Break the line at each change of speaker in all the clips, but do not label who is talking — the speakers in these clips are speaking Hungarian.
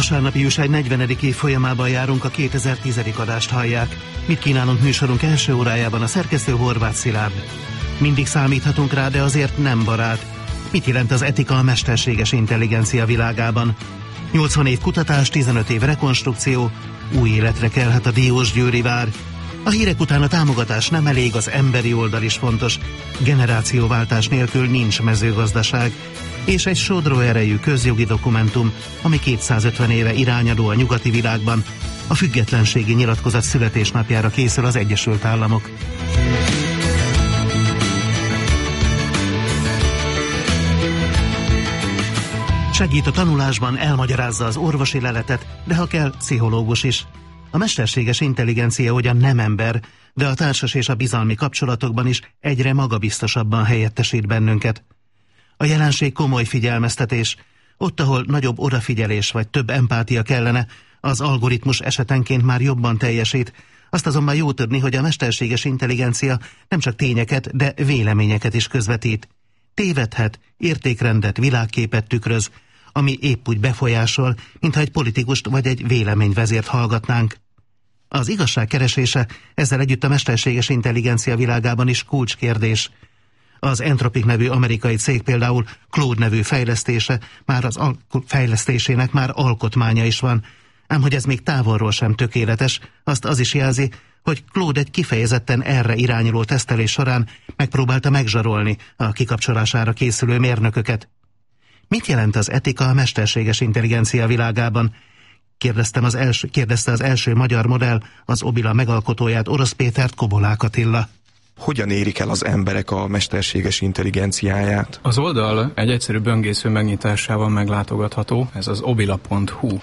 Vasárnapi újság 40. évfolyamában járunk, a 2010. adást hallják. Mit kínálunk műsorunk első órájában? A szerkesztő Horváth Szilárd. Mindig számíthatunk rá, de azért nem barát. Mit jelent az etika a mesterséges intelligencia világában? 80 év kutatás, 15 év rekonstrukció, új életre kelhet a Diósgyőri vár. A hírek után a támogatás nem elég, az emberi oldal is fontos. Generációváltás nélkül nincs mezőgazdaság. És egy sodró erejű közjogi dokumentum, ami 250 éve irányadó a nyugati világban. A függetlenségi nyilatkozat születésnapjára készül az Egyesült Államok. Segít a tanulásban, elmagyarázza az orvosi leletet, de ha kell, pszichológus is. A mesterséges intelligencia ugyan nem ember, de a társas és a bizalmi kapcsolatokban is egyre magabiztosabban helyettesít bennünket. A jelenség komoly figyelmeztetés. Ott, ahol nagyobb odafigyelés vagy több empátia kellene, az algoritmus esetenként már jobban teljesít. Azt azonban jó tudni, hogy a mesterséges intelligencia nem csak tényeket, de véleményeket is közvetít. Tévedhet, értékrendet, világképet tükröz, ami épp úgy befolyásol, mintha egy politikust vagy egy véleményvezért hallgatnánk. Az igazság keresése ezzel együtt a mesterséges intelligencia világában is kulcskérdés. Az Anthropic nevű amerikai cég például Claude nevű fejlesztésének már alkotmánya is van. Ám hogy ez még távolról sem tökéletes, azt az is jelzi, hogy Claude egy kifejezetten erre irányuló tesztelés során megpróbálta megzsarolni a kikapcsolására készülő mérnököket. Mit jelent az etika a mesterséges intelligencia világában? Kérdezte az első magyar modell, az Obila megalkotóját, Orosz Pétert, Kobolák Attila.
Hogyan érik el az emberek a mesterséges intelligenciáját?
Az oldal egy egyszerű böngésző megnyitásával meglátogatható, ez az obila.hu.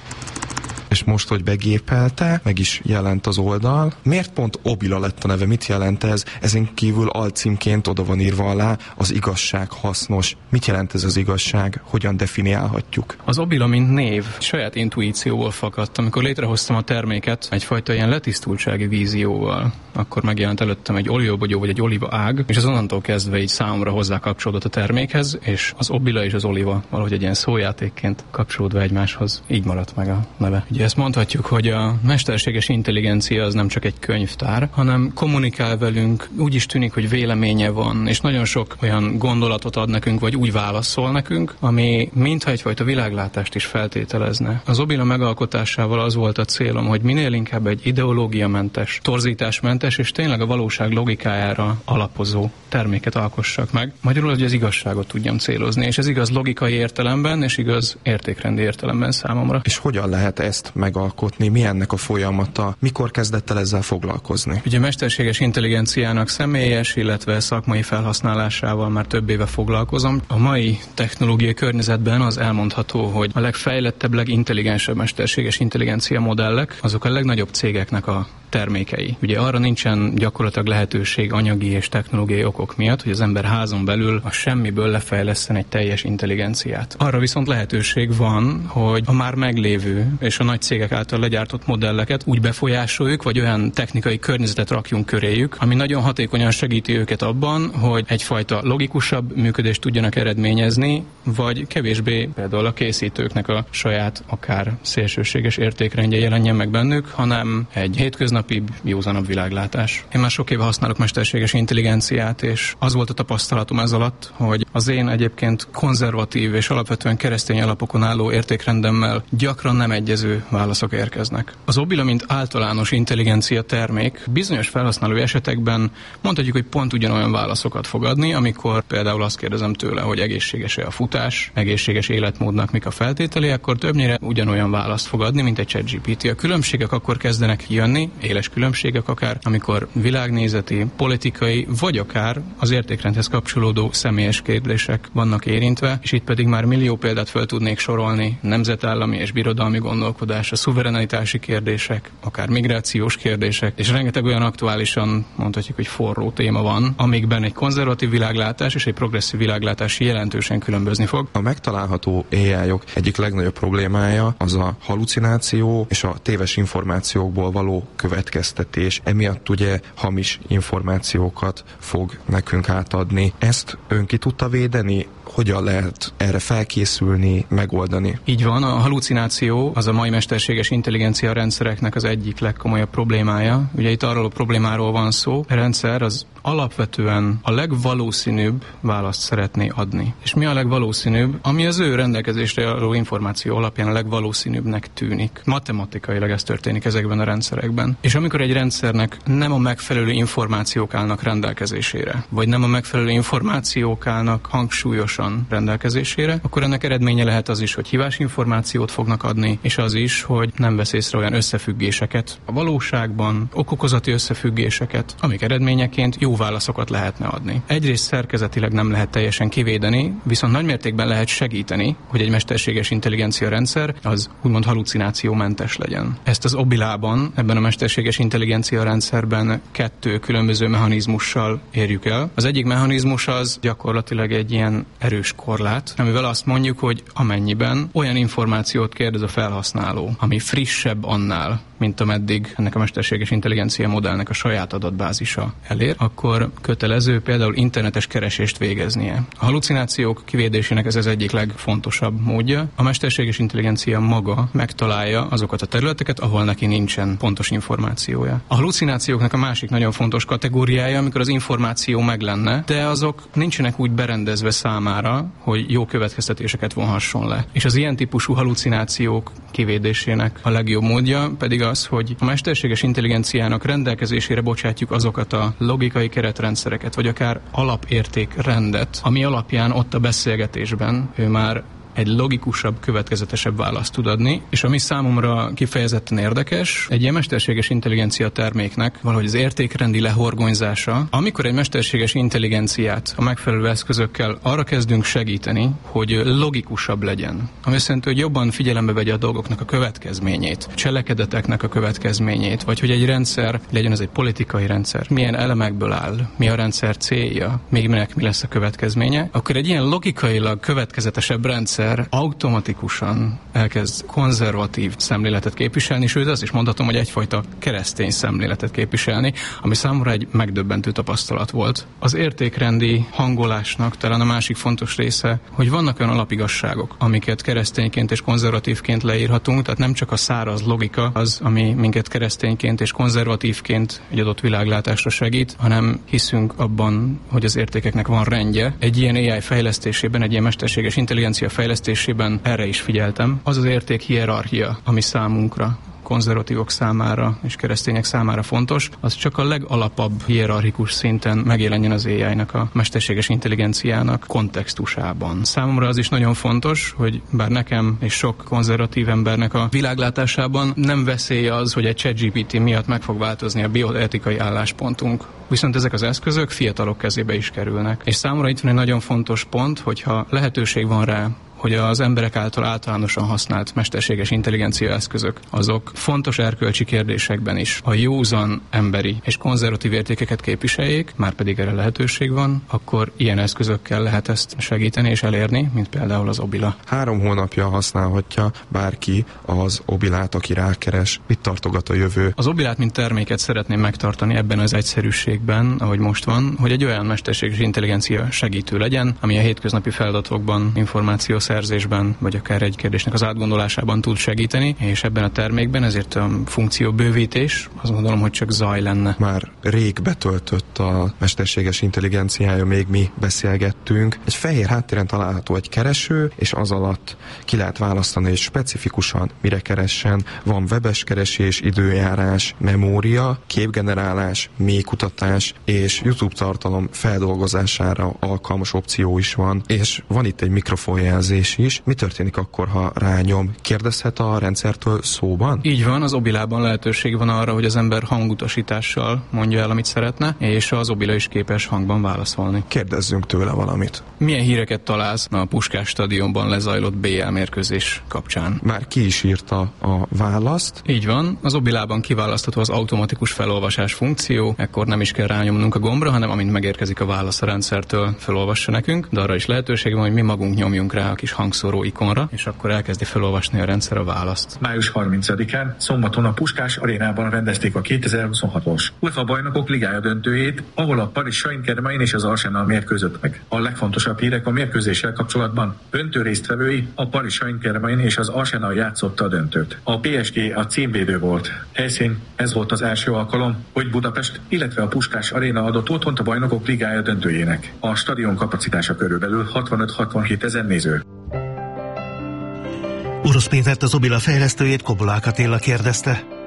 És most, hogy begépelte, meg is jelent az oldal. Miért pont Obila lett a neve? Mit jelent ez? Ezen kívül alcímként oda van írva alá, az igazság hasznos. Mit jelent ez az igazság? Hogyan definiálhatjuk?
Az Obila, mint név, saját intuícióból fakadt. Amikor létrehoztam a terméket egyfajta ilyen letisztultsági vízióval, akkor megjelent előttem egy olívabogyó vagy egy olíva ág, és az onnantól kezdve így számomra hozzá kapcsolódott a termékhez, és az Obila és az oliva valahogy egy ilyen szójátékként kapcsolódva egymáshoz, így maradt meg a neve. Ugye ezt mondhatjuk, hogy a mesterséges intelligencia az nem csak egy könyvtár, hanem kommunikál velünk, úgy is tűnik, hogy véleménye van, és nagyon sok olyan gondolatot ad nekünk, vagy úgy válaszol nekünk, ami mintha egyfajta világlátást is feltételezne. Az Obila megalkotásával az volt a célom, hogy minél inkább egy ideológiamentes, torzításmentes, és tényleg a valóság logikájára alapozó terméket alkossak meg. Magyarul, hogy az igazságot tudjam célozni, és ez igaz logikai értelemben, és igaz értékrendi értelemben számomra.
És hogyan lehet ezt megalkotni? Mi ennek a folyamata? Mikor kezdett el ezzel foglalkozni?
Ugye a mesterséges intelligenciának személyes, illetve szakmai felhasználásával már több éve foglalkozom. A mai technológiai környezetben az elmondható, hogy a legfejlettebb, legintelligensebb mesterséges intelligencia modellek, azok a legnagyobb cégeknek a termékei. Ugye arra nincsen gyakorlatilag lehetőség anyagi és technológiai okok miatt, hogy az ember házon belül a semmiből lefejleszten egy teljes intelligenciát. Arra viszont lehetőség van, hogy a már meglévő és a nagy cégek által legyártott modelleket úgy befolyásoljuk, vagy olyan technikai környezetet rakjunk köréjük, ami nagyon hatékonyan segíti őket abban, hogy egyfajta logikusabb működést tudjanak eredményezni, vagy kevésbé például a készítőknek a saját, akár szélsőséges értékrendje jelenjen meg bennük, hanem egy hétköznapibb, józanabb világlátás. Én már sok éve használok mesterséges intelligenciát, és az volt a tapasztalatom ez alatt, hogy az én egyébként konzervatív és alapvetően keresztény alapokon álló értékrendemmel gyakran nem egyező válaszok érkeznek. Az Obila, mint általános intelligencia termék bizonyos felhasználó esetekben mondhatjuk, hogy pont ugyanolyan válaszokat fog adni, amikor például azt kérdezem tőle, hogy egészséges-e a futás, egészséges életmódnak mik a feltételei, akkor többnyire ugyanolyan választ fog adni, mint egy ChatGPT. A különbségek akkor kezdenek jönni, éles különbségek akár, amikor világnézeti, politikai, vagy akár az értékrendhez kapcsolódó személyes kérdések vannak érintve, és itt pedig már millió példát fel tudnék sorolni, nemzetállami és birodalmi gondolkodás, a szuverenitási kérdések, akár migrációs kérdések, és rengeteg olyan aktuálisan mondhatjuk, hogy forró téma van, amikben egy konzervatív világlátás és egy progresszív világlátás jelentősen különbözni fog.
A megtalálható AI-ok egyik legnagyobb problémája az a halucináció és a téves információkból való következtetés. Emiatt ugye hamis információkat fog nekünk átadni. Ezt ön ki tudta védeni? hogyan lehet erre felkészülni, megoldani?
Így van, a halucináció az a mai mesterséges intelligencia rendszereknek az egyik legkomolyabb problémája. Ugye itt arról a problémáról van szó, a rendszer az alapvetően a legvalószínűbb választ szeretné adni. És mi a legvalószínűbb? Ami az ő rendelkezésre álló információ alapján a legvalószínűbbnek tűnik. Matematikailag ez történik ezekben a rendszerekben. És amikor egy rendszernek nem a megfelelő információk állnak rendelkezésére, vagy nem a megfelelő információk állnak hangsúlyosan rendelkezésére, akkor ennek eredménye lehet az is, hogy hívásinformációt fognak adni, és az is, hogy nem vesz észre olyan összefüggéseket a valóságban, okokozati összefüggéseket, amik eredményeként jó válaszokat lehetne adni. Egyrészt szerkezetileg nem lehet teljesen kivédeni, viszont nagymértékben lehet segíteni, hogy egy mesterséges intelligencia rendszer az úgymond halucinációmentes legyen. Ezt az Obilában, ebben a mesterséges intelligencia rendszerben 2 különböző mechanizmussal érjük el. Az egyik mechanizmus az gyakorlatilag egy ilyen erős korlát, amivel azt mondjuk, hogy amennyiben olyan információt kérdez a felhasználó, ami frissebb annál, mint ameddig ennek a mesterséges intelligencia modellnek a saját adatbázisa elér, akkor kötelező például internetes keresést végeznie. A halucinációk kivédésének ez az egyik legfontosabb módja. A mesterséges intelligencia maga megtalálja azokat a területeket, ahol neki nincsen pontos információja. A halucinációknak a másik nagyon fontos kategóriája, amikor az információ meg lenne, de azok nincsenek úgy berendezve számára, hogy jó következtetéseket vonhasson le. És az ilyen típusú halucinációk kivédésének a legjobb módja pedig az, hogy a mesterséges intelligenciának rendelkezésére bocsátjuk azokat a logikai keretrendszereket, vagy akár alapértékrendet, ami alapján ott a beszélgetésben ő már egy logikusabb, következetesebb választ tud adni, és ami számomra kifejezetten érdekes, egy ilyen mesterséges intelligencia terméknek valahogy az értékrendi lehorgonyzása, amikor egy mesterséges intelligenciát a megfelelő eszközökkel arra kezdünk segíteni, hogy logikusabb legyen. Ami azt jelenti, hogy jobban figyelembe vegye a dolgoknak a következményét, cselekedeteknek a következményét, vagy hogy egy rendszer, legyen ez egy politikai rendszer, milyen elemekből áll, mi a rendszer célja, még minek mi lesz a következménye, akkor egy ilyen logikailag következetesebb rendszer automatikusan elkezd konzervatív szemléletet képviselni, sőt azt is mondhatom, hogy egyfajta keresztény szemléletet képviselni, ami számomra egy megdöbbentő tapasztalat volt. Az értékrendi hangolásnak talán a másik fontos része, hogy vannak olyan alapigasságok, amiket keresztényként és konzervatívként leírhatunk, tehát nem csak a száraz logika az, ami minket keresztényként és konzervatívként egy adott világlátásra segít, hanem hiszünk abban, hogy az értékeknek van rendje. Egy ilyen AI fejlesztésében, egy ilyen mesterséges intelligencia fejlesztésében erre is figyeltem. Az az érték hierarchia, ami számunkra, konzervatívok számára és keresztények számára fontos, az csak a legalapabb hierarchikus szinten megjelenjen az AI-nak, a mesterséges intelligenciának kontextusában. Számomra az is nagyon fontos, hogy bár nekem és sok konzervatív embernek a világlátásában nem veszély az, hogy egy ChatGPT miatt meg fog változni a bioetikai álláspontunk. Viszont ezek az eszközök fiatalok kezébe is kerülnek. És számomra itt van egy nagyon fontos pont, hogyha lehetőség van rá, hogy az emberek által általánosan használt mesterséges intelligencia eszközök, azok fontos erkölcsi kérdésekben is a józan emberi és konzervatív értékeket képviseljék, már pedig erre lehetőség van, akkor ilyen eszközökkel lehet ezt segíteni és elérni, mint például az Obila.
3 hónapja használhatja bárki az Obilát, aki rákeres. Mit tartogat a jövő?
Az Obilát, mint terméket szeretném megtartani ebben az egyszerűségben, ahogy most van, hogy egy olyan mesterséges intelligencia segítő legyen, ami a hétköznapi feladatokban, információszerzésben, vagy akár egy kérdésnek az átgondolásában tud segíteni, és ebben a termékben ezért a funkcióbővítés, azt gondolom, hogy csak zaj lenne.
Már rég betöltött a mesterséges intelligenciája, még mi beszélgettünk. Egy fehér háttéren található egy kereső, és az alatt ki lehet választani, hogy specifikusan mire keressen. Van webes keresés, időjárás, memória, képgenerálás, mélykutatás, és YouTube tartalom feldolgozására alkalmas opció is van, és van itt egy mikrofonjelzés is. Mi történik akkor, ha rányom? Kérdezhet a rendszertől szóban?
Így van, az Obilában lehetőség van arra, hogy az ember hangutasítással mondja el, amit szeretne, és az Obila is képes hangban válaszolni.
Kérdezzünk tőle valamit.
Milyen híreket találsz a Puskás stadionban lezajlott BL mérkőzés kapcsán?
Már ki is írta a választ.
Így van, az Obilában kiválasztható az automatikus felolvasás funkció, ekkor nem is kell rányomnunk a gombra, hanem amint megérkezik a válasz a rendszertől, felolvassa nekünk, de arra is lehetőség van, hogy mi magunk nyomjunk rá a kis kis hangszóró ikonra, és akkor elkezdi felolvasni a rendszer a választ.
Május 30-án szombaton a Puskás arénában rendezték a 2026-os UEFA bajnokok ligája döntőjét, ahol a Paris Saint-Germain és az Arsenal mérkőzött meg. A legfontosabb hírek a mérkőzéssel kapcsolatban. Döntő résztvevői a Paris Saint-Germain és az Arsenal játszotta a döntőt. A PSG a címvédő volt. Helyszín, ez volt az első alkalom, hogy Budapest, illetve a Puskás aréna adott otthont a bajnokok ligája döntőjének. A stadion kapacitása körülbelül 65-67 ezer néző.
Orosz Pétert, az Obila fejlesztőjét Kobolák Attila kérdezte.